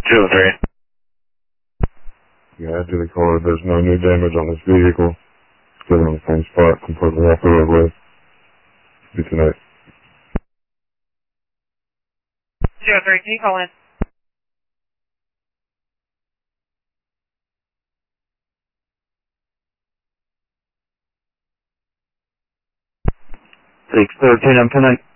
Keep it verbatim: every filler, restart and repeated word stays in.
two oh three. Yeah, to the caller, there's no new damage on this vehicle. Still in the same spot, completely off the roadway. See you tonight. two oh three, can you call in? six thirteen, I'm tonight.